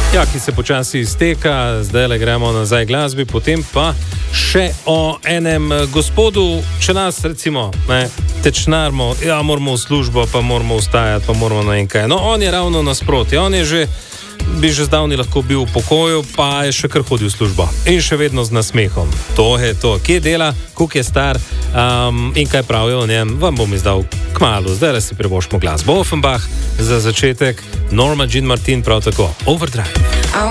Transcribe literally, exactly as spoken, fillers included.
Ja, ki se počasi izteka, zdaj le gremo nazaj glasbi, potem pa še o enem gospodu, če nas recimo ne, tečnarmo, ja, moramo v službo, pa moramo vstajati, pa moramo na enkaj. No, on je ravno nasprotje, on je že, bi že zdavni lahko bil v pokoju, pa je še kar hodil v službo in še vedno z nasmehom. To je to, kje dela, koliko je star um, in kaj pravijo o njem, vam bom izdal kmalu. Zdaj le si privoščimo glasbo. Offenbach za začetek, Norma Jean Martin prav tako, Overdrive.